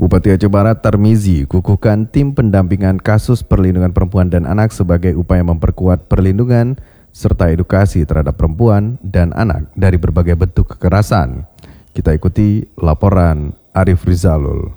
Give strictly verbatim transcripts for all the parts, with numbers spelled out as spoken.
Bupati Aceh Barat Tarmizi kukuhkan tim pendampingan kasus perlindungan perempuan dan anak sebagai upaya memperkuat perlindungan serta edukasi terhadap perempuan dan anak dari berbagai bentuk kekerasan. Kita ikuti laporan Arif Rizalul.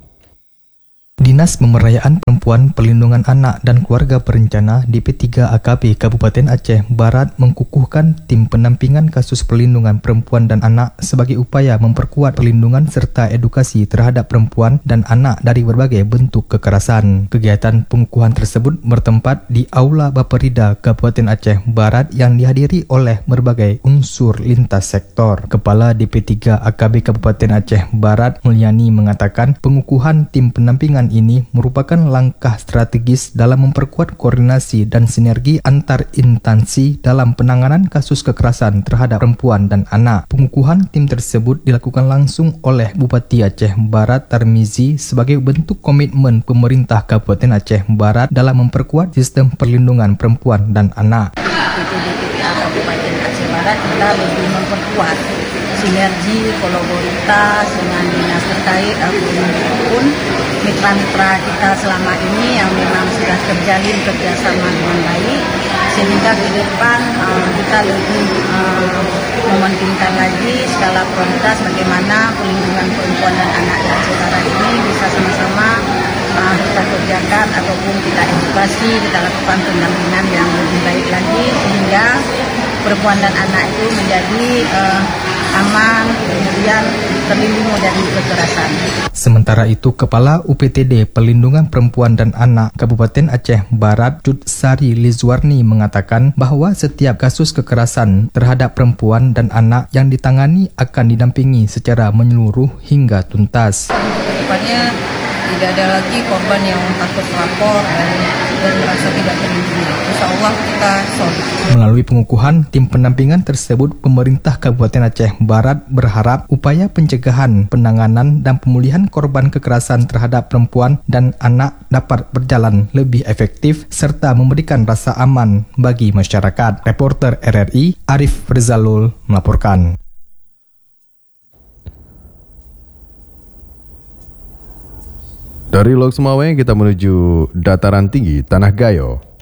Dinas Pemberdayaan Perempuan, Perlindungan Anak dan Keluarga Berencana D P tiga A K B Kabupaten Aceh Barat mengkukuhkan tim pendampingan kasus perlindungan perempuan dan anak sebagai upaya memperkuat perlindungan serta edukasi terhadap perempuan dan anak dari berbagai bentuk kekerasan. Kegiatan pengukuhan tersebut bertempat di Aula Baperida Kabupaten Aceh Barat yang dihadiri oleh berbagai unsur lintas sektor. Kepala D P tiga A K B Kabupaten Aceh Barat Mulyani mengatakan pengukuhan tim pendampingan ini merupakan langkah strategis dalam memperkuat koordinasi dan sinergi antar instansi dalam penanganan kasus kekerasan terhadap perempuan dan anak. Pengukuhan tim tersebut dilakukan langsung oleh Bupati Aceh Barat Tarmizi sebagai bentuk komitmen pemerintah Kabupaten Aceh Barat dalam memperkuat sistem perlindungan perempuan dan anak. D P T A Kabupaten Aceh Barat kita lebih memperkuat sinergi kolaboritas dengan dinas terkait ataupun mitra-mitra kita selama ini yang memang sudah terjalin kerjasama dengan baik, sehingga ke depan uh, kita lebih uh, mementingkan lagi skala prioritas bagaimana perlindungan perempuan dan anak di Aceh Barat ini bisa sama-sama uh, kita kerjakan ataupun kita edukasi, kita lakukan pendampingan yang lebih baik lagi sehingga perempuan dan anak itu menjadi uh, aman, kemudian terlindungi dari kekerasan. Sementara itu, Kepala U P T D Perlindungan Perempuan dan Anak Kabupaten Aceh Barat Judsari Lizwarni mengatakan bahwa setiap kasus kekerasan terhadap perempuan dan anak yang ditangani akan didampingi secara menyeluruh hingga tuntas. Kedepannya tidak ada lagi korban yang takut lapor dan, dan merasa tidak terlindungi. Insya Allah kita solid. Melalui pengukuhan tim pendampingan tersebut, pemerintah Kabupaten Aceh Barat berharap upaya pencegahan, penanganan, dan pemulihan korban kekerasan terhadap perempuan dan anak dapat berjalan lebih efektif serta memberikan rasa aman bagi masyarakat. Reporter R R I Arif Rizalul melaporkan. Dari Lok Sumaweng kita menuju dataran tinggi Tanah Gayo.